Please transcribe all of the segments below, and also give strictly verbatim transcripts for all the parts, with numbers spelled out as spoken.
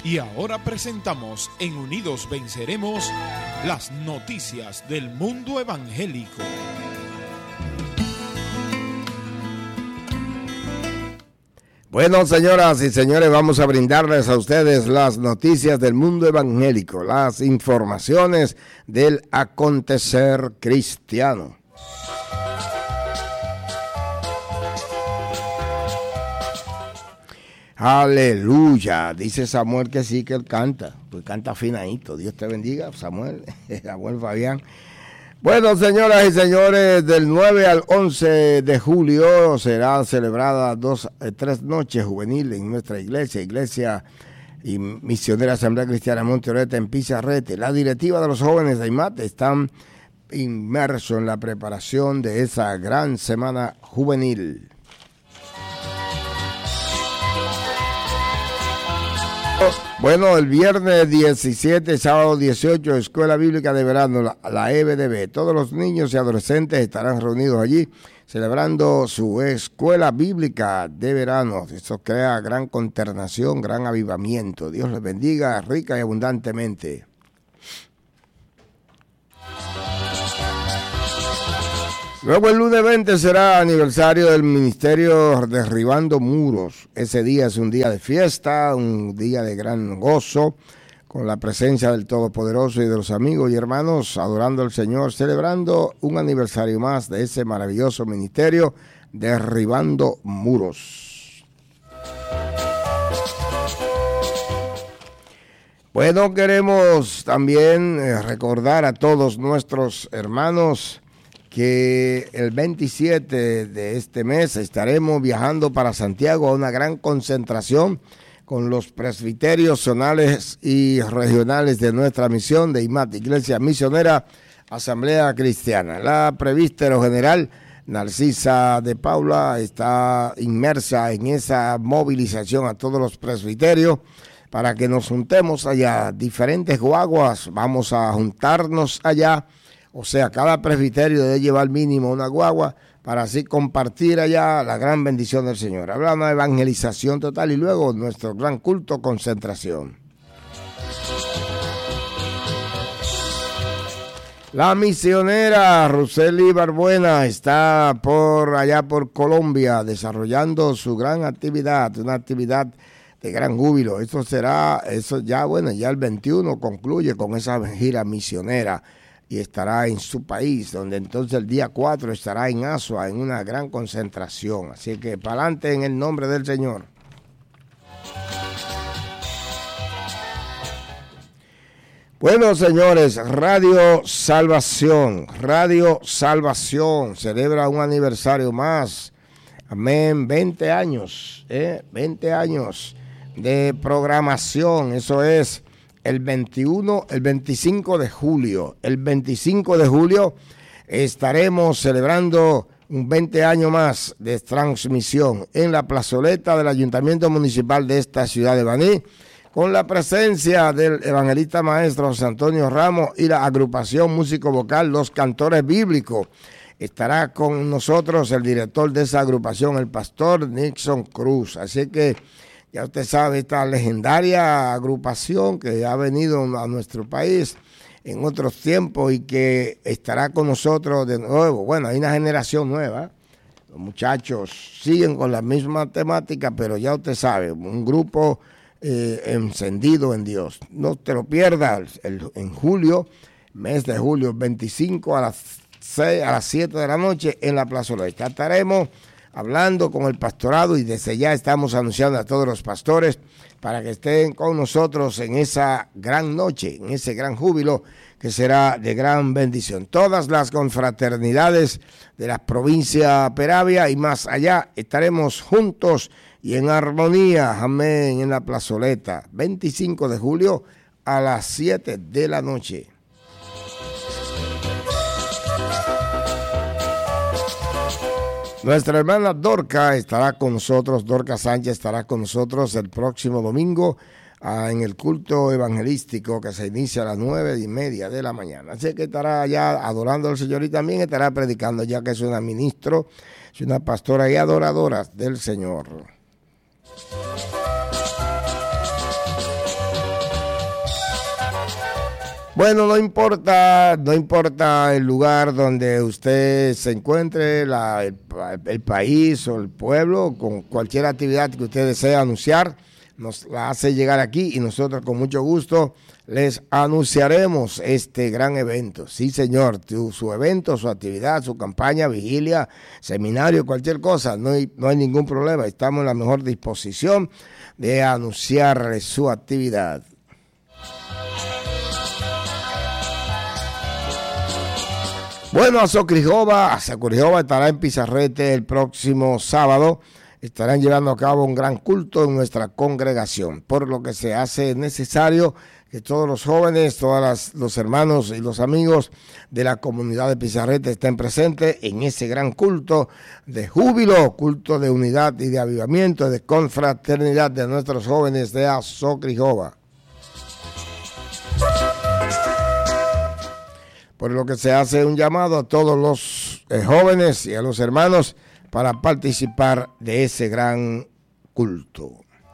Y ahora presentamos en Unidos Venceremos las noticias del mundo evangélico. Bueno, señoras y señores, vamos a brindarles a ustedes las noticias del mundo evangélico, las informaciones del acontecer cristiano. Aleluya, dice Samuel que sí, que él canta, pues canta afinadito. Dios te bendiga, Samuel, Samuel Fabián. Bueno, señoras y señores, del nueve al once de julio serán celebradas dos, eh, tres noches juveniles en nuestra iglesia, Iglesia y Misionera Asamblea Cristiana Monte Oreta en Pizarrete. La directiva de los jóvenes de IMAT están inmersos en la preparación de esa gran semana juvenil. Bueno, el viernes diecisiete, sábado dieciocho, Escuela Bíblica de Verano, la, la E B D B. Todos los niños y adolescentes estarán reunidos allí celebrando su Escuela Bíblica de Verano. Esto crea gran consternación, gran avivamiento. Dios les bendiga rica y abundantemente. Luego el lunes veinte será aniversario del Ministerio Derribando Muros. Ese día es un día de fiesta, un día de gran gozo, con la presencia del Todopoderoso y de los amigos y hermanos, adorando al Señor, celebrando un aniversario más de ese maravilloso ministerio, Derribando Muros. Bueno, queremos también recordar a todos nuestros hermanos que el veintisiete de este mes estaremos viajando para Santiago a una gran concentración con los presbiterios zonales y regionales de nuestra misión de IMAT, Iglesia Misionera Asamblea Cristiana. La presbítero general Narcisa de Paula está inmersa en esa movilización a todos los presbiterios para que nos juntemos allá. Diferentes guaguas, vamos a juntarnos allá. O sea, cada presbiterio debe llevar mínimo una guagua para así compartir allá la gran bendición del Señor. Habrá una evangelización total y luego nuestro gran culto concentración. La misionera Ruseli Barbuena está por allá por Colombia desarrollando su gran actividad, una actividad de gran júbilo. Esto será, eso ya, bueno, ya el veintiuno concluye con esa gira misionera. Y estará en su país, donde entonces el día cuatro estará en Asua, en una gran concentración. Así que para adelante en el nombre del Señor. Bueno, señores, Radio Salvación, Radio Salvación celebra un aniversario más. Amén, veinte años, ¿eh? veinte años de programación, eso es. El veintiuno, el veinticinco de julio, el veinticinco de julio estaremos celebrando un veinte años más de transmisión en la plazoleta del Ayuntamiento Municipal de esta ciudad de Baní, con la presencia del evangelista maestro José Antonio Ramos y la agrupación músico vocal Los Cantores Bíblicos. Estará con nosotros el director de esa agrupación, el pastor Nixon Cruz. Así que ya usted sabe, esta legendaria agrupación que ha venido a nuestro país en otros tiempos y que estará con nosotros de nuevo. Bueno, hay una generación nueva. Los muchachos siguen con la misma temática, pero ya usted sabe, un grupo eh, encendido en Dios. No te lo pierdas el, en julio, mes de julio, veinticinco a las seis, a las siete de la noche en la plazoleta. Estaremos hablando con el pastorado y desde ya estamos anunciando a todos los pastores para que estén con nosotros en esa gran noche, en ese gran júbilo que será de gran bendición. Todas las confraternidades de la provincia Peravia y más allá estaremos juntos y en armonía, amén, en la plazoleta, veinticinco de julio a las siete de la noche. Nuestra hermana Dorca estará con nosotros, Dorca Sánchez estará con nosotros el próximo domingo uh, en el culto evangelístico que se inicia a las nueve y media de la mañana. Así que estará allá adorando al Señor y también estará predicando, ya que es una ministro, es una pastora y adoradora del Señor. Bueno, no importa, no importa el lugar donde usted se encuentre, la, el, el país o el pueblo, con cualquier actividad que usted desee anunciar, nos la hace llegar aquí y nosotros con mucho gusto les anunciaremos este gran evento. Sí, señor, tu, su evento, su actividad, su campaña, vigilia, seminario, cualquier cosa, no hay, no hay ningún problema. Estamos en la mejor disposición de anunciar su actividad. Bueno, Azocrijoba, Azocrijoba estará en Pizarrete el próximo sábado. Estarán llevando a cabo un gran culto en nuestra congregación, por lo que se hace necesario que todos los jóvenes, todos los hermanos y los amigos de la comunidad de Pizarrete estén presentes en ese gran culto de júbilo, culto de unidad y de avivamiento, de confraternidad de nuestros jóvenes de Azocrijoba. Por lo que se hace un llamado a todos los eh, jóvenes y a los hermanos para participar de ese gran culto.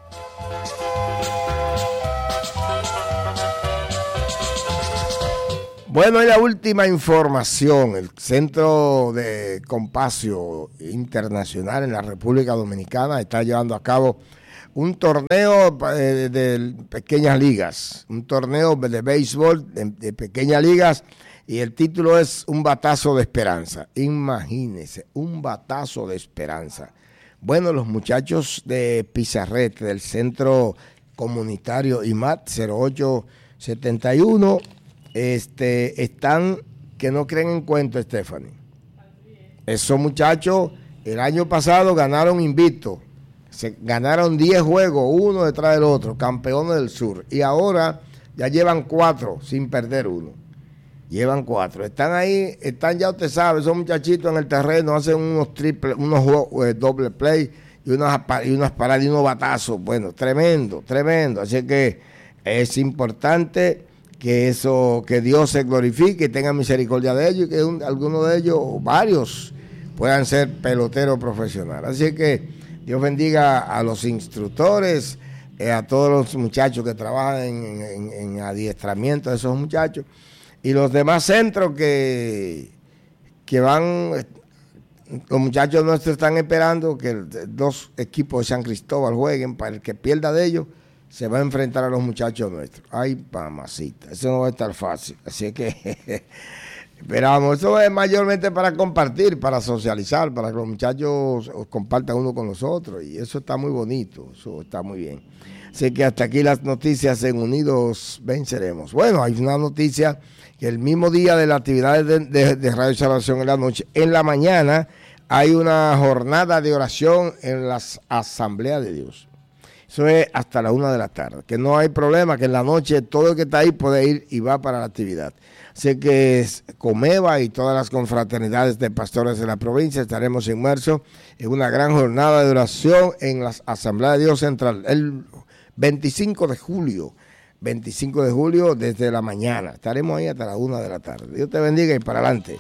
Bueno, y la última información, el Centro de Compasio Internacional en la República Dominicana está llevando a cabo un torneo de, de pequeñas ligas, un torneo de béisbol de, de pequeñas ligas, y el título es Un Batazo de Esperanza. Imagínense, un batazo de esperanza. Bueno, los muchachos de Pizarrete, del Centro Comunitario I M A T cero ocho setenta y uno, este, están que no creen en cuento, Stephanie. Esos muchachos el año pasado ganaron invicto. Se ganaron diez juegos, uno detrás del otro, campeones del sur. Y ahora ya llevan cuatro sin perder uno. Llevan cuatro. Están ahí, están ya usted sabe, esos muchachitos en el terreno hacen unos triple, unos eh, doble play y unas, y unas paradas y unos batazos. Bueno, tremendo, tremendo. Así que es importante que eso, que Dios se glorifique y tenga misericordia de ellos y que un, algunos de ellos, o varios, puedan ser peloteros profesionales. Así que Dios bendiga a los instructores, eh, a todos los muchachos que trabajan en, en, en adiestramiento de esos muchachos. Y los demás centros que, que van, los muchachos nuestros están esperando que dos equipos de San Cristóbal jueguen. Para el que pierda de ellos, se va a enfrentar a los muchachos nuestros. Ay, mamacita, eso no va a estar fácil. Así que esperamos, eso es mayormente para compartir, para socializar, para que los muchachos compartan uno con los otros. Y eso está muy bonito, eso está muy bien. Así que hasta aquí las noticias en Unidos Venceremos. Bueno, hay una noticia que el mismo día de las actividades de, de, de Radio Salvación en la noche, en la mañana hay una jornada de oración en las asambleas de Dios. Eso es hasta la una de la tarde, que no hay problema, que en la noche todo el que está ahí puede ir y va para la actividad. Así que Comeva y todas las confraternidades de pastores de la provincia estaremos inmersos en una gran jornada de oración en las asambleas de Dios Central, el veinticinco de julio. veinticinco de julio desde la mañana. Estaremos ahí hasta la una de la tarde. Dios te bendiga y para adelante.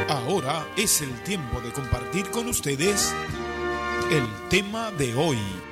Ahora es el tiempo de compartir con ustedes el tema de hoy.